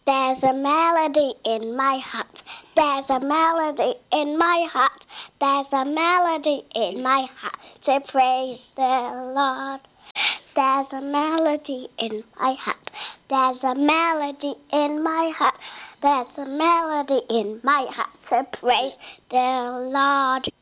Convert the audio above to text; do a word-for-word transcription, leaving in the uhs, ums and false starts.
There's a melody in my heart. There's a melody in my heart. There's a melody in my heart to praise the Lord. There's a melody in my heart. There's a melody in my heart. There's a melody in my heart to praise the Lord.